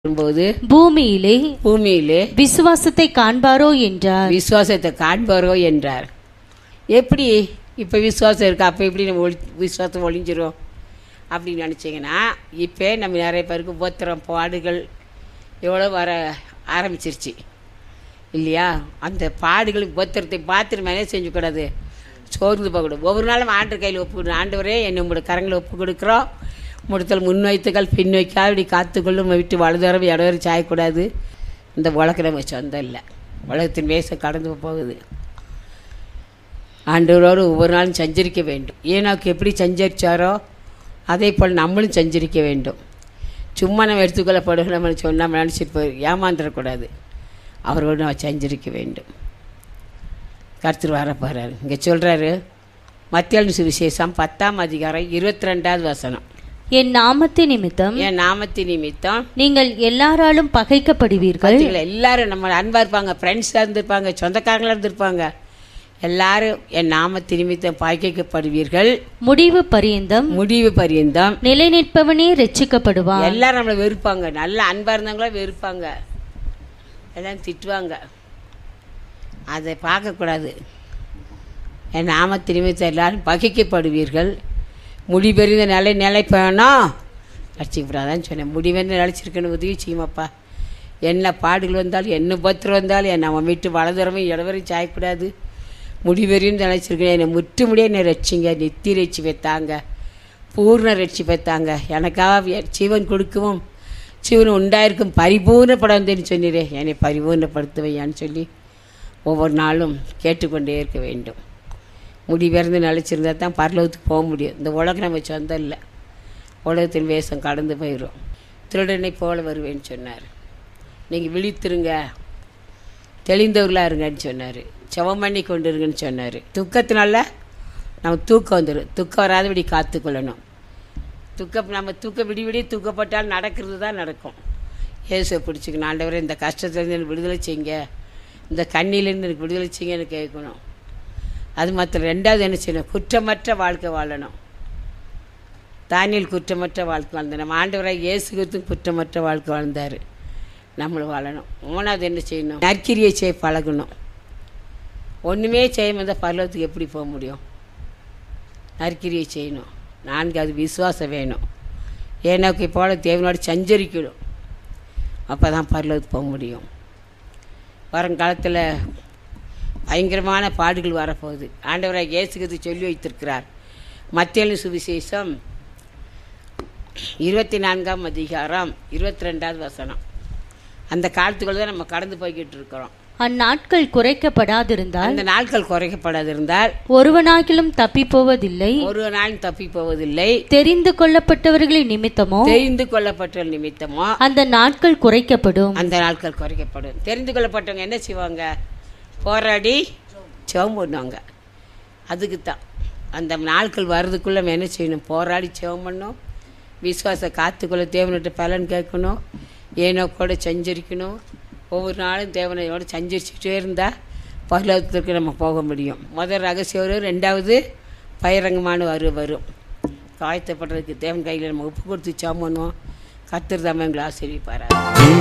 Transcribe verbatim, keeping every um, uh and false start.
போது பூமியிலே பூமியிலே விசுவாசத்தை காண்பாரோ என்றார். விசுவாசத்தை காண்பாரோ என்றார். எப்படி இப்போ விசுவாசம் இருக்கா, அப்போ எப்படி நம்ம ஒளி விசுவாசம் ஒழிஞ்சிரும் அப்படின்னு நினச்சிங்கன்னா, இப்போ நம்ம நிறைய பேருக்கு உபத்திரம் பாடுகள் எவ்வளோ வர ஆரம்பிச்சிருச்சு இல்லையா? அந்த பாடுகள் உபத்திரத்தை பார்த்துட்டு மேலே செஞ்சுக்கூடாது, சோர்ந்து போகக்கூடாது. ஒவ்வொரு நாளும் ஆண்டு கையில் ஒப்பு, ஆண்டவரே என்னை உங்களோட கரங்களை ஒப்பு கொடுக்குறோம், முடுத்தல் முன்வைத்துக்கள் பின் வைக்காது இப்படி காத்துக்கொள்ளும், நம்ம விட்டு வலதுவரம் இடவரை சாயக்கூடாது. இந்த உலகம் நம்ம சொந்தம் இல்லை, உலகத்தின் வேசம் கடந்து போகுது. ஆண்டவரோடு ஒவ்வொரு நாளும் சஞ்சரிக்க வேண்டும். ஏனாக்கு எப்படி சஞ்சரித்தாரோ அதே போல் நம்மளும் சஞ்சரிக்க வேண்டும். சும்மா நம்ம எடுத்துக்கொள்ளப்படுகிற நம்ம சொன்னால் நம்ம நினச்சிட்டு போய் ஏமாந்துடக்கூடாது. அவரோடு நம்ம சஞ்சரிக்க வேண்டும். கர்த்தர் வர போகிறாரு. இங்கே சொல்கிறாரு, மத்திய சுவிசேஷம் பத்தாம் அதிகாரம் இருபத்தி ரெண்டாவது வசனம். என் நாமத்து நிமித்தம் என் நாமத்து நிமித்தம் நீங்கள் எல்லாராலும் பகைக்கப்படுவீர்கள். எல்லாரும் நம்ம அன்பாக இருப்பாங்க, ஃப்ரெண்ட்ஸாக இருந்திருப்பாங்க, சொந்தக்காரங்களாக இருந்திருப்பாங்க. எல்லாரும் என் நாமத்து நிமித்தம் பகைக்கப்படுவீர்கள். முடிவு பரியந்தம் முடிவு பரியந்தம் நிலை நிற்பவனே ரட்சிக்கப்படுவான். எல்லாரும் நம்மளை வெறுப்பாங்க, நல்ல அன்பாக இருந்தவங்களா வெறுப்பாங்க, எல்லாம் திட்டுவாங்க. அதை பார்க்கக்கூடாது. என் நாமத்து நிமித்தம் எல்லாரும் பகைக்கப்படுவீர்கள். முடிவெறிந்த நிலை நிலைப்பேனோ ரட்சிக்கப்படாதான்னு சொன்னேன். முடிவெறிந்த நிலைச்சிருக்கணும், உதவி செய்யுமாப்பா. என்ன பாடுகள் வந்தாலும் என்ன பத்திரம் வந்தாலும் என் நம்ம வீட்டு வலதுறமே இடவரையும் சாயக்கூடாது. முடிவெறியும் நினைச்சிருக்கேன். என்னை முற்று முடிய என்னை ரட்சிங்க, நெத்தி ரட்சி வைத்தாங்க, பூர்ண ரட்சி வைத்தாங்க. எனக்காக ஜீவன் கொடுக்கவும் ஜீவன் உண்டாயிருக்கும் பரிபூர்ணப்படந்தேன்னு சொன்னீரே, என்னை பரிபூர்ணப்படுத்துவையான்னு சொல்லி ஒவ்வொரு நாளும் கேட்டுக்கொண்டே இருக்க வேண்டும். முடிவெறிந்து நிலச்சிருந்தா தான் பரலோகத்துக்கு போக முடியும். இந்த உலகம் நம்ம சொந்தம் இல்லை, உலகத்தின் வேஷம் கடந்து போயிடும். திருடனை போல வருவேன்னு சொன்னார். நீங்கள் விழித்திருங்க, தெளிந்தவர்களாக இருங்கன்னு சொன்னார். செவம் பண்ணி கொண்டு இருங்கன்னு சொன்னார். துக்கத்தினால நம்ம தூக்கம் வந்துடும். துக்கம் வராதபடி காத்துக்கொள்ளணும். துக்கம் நம்ம தூக்க விடி விடி தூக்கப்பட்டால் நடக்கிறது தான் நடக்கும். இயேசுவை பிடிச்சிக்கணும். ஆண்டவரே இந்த கஷ்டத்துலேருந்து எனக்கு விடுதலை செய்யுங்க, இந்த கண்ணிலேருந்து எனக்கு விடுதலை செய்யுங்க எனக்கு கேட்கணும். அது மாத்திரம். ரெண்டாவது என்ன செய்யணும்? குற்றமற்ற வாழ்க்கை வாழணும். தானியல் குற்றமற்ற வாழ்க்கை வாழ்ந்தார். நம்ம ஆண்டவராக இயேசு கிறிஸ்து குற்றமற்ற வாழ்க்கை வாழ்ந்தார். நம்மளும் வாழணும். மூணாவது என்ன செய்யணும்? நற்கிரியை செய்ய பழகணும். ஒன்றுமே செய்யாமல் இருந்தால் பரலோகத்துக்கு எப்படி போக முடியும்? நற்கிரியை செய்யணும். நான்கு, அது விசுவாசம் வேணும். ஏனாக்கை போல தேவனோடு சஞ்சரிக்கணும். அப்போ தான் பரலோகத்துக்கு போக முடியும். வருங்காலத்தில் பயங்கரமான பாடுகள் வரப்போகுது. ஆண்டவராக இயேசுக்கு சொல்லி வைத்திருக்கிறார். மத்திய சுவிசேஷம் இருபத்தி நான்காம் அதிகாரம் இருபத்தி ரெண்டாவது வசனம். அந்த காலத்துக்குள்ள தான் நம்ம கடந்து போய்கிட்டு இருக்கிறோம். அந்நாட்கள் குறைக்கப்படாதிருந்தால் அந்த நாட்கள் குறைக்கப்படாதிருந்தால் ஒருவனாகிலும் தப்பி போவதில்லை, ஒரு நாளும் தப்பி போவதில்லை. தெரிந்து கொள்ளப்பட்டவர்களின் நிமித்தமோ தெரிந்து கொள்ளப்பட்ட நிமித்தமோ அந்த நாட்கள் குறைக்கப்படும். அந்த நாட்கள் குறைக்கப்படும். தெரிந்து கொள்ளப்பட்டவங்க என்ன செய்வாங்க? போராடி செவம் பண்ணுவாங்க. அதுக்கு தான் அந்த நாட்கள் வர்றதுக்குள்ள நம்ம என்ன செய்யணும்? போராடி செவம் பண்ணணும். விசுவாச காத்துக்குள்ள தேவனிட்ட பலன் கேட்கணும். ஏனோ கூட சஞ்சரிக்கணும். ஒவ்வொரு நாளும் தேவனையோடு சஞ்சரிச்சுட்டே இருந்தால் பரலோகத்திற்கு நம்ம போக முடியும். முதல் ரகசியம் வரும், ரெண்டாவது பயிரங்கமான வரு வரும் காயத்தப்படுறதுக்கு தேவன் கையில் நம்ம உப்பு கொடுத்து சாம் பண்ணுவோம். கர்த்தர் தாமே எங்களை ஆசீர்வதிப்பார்.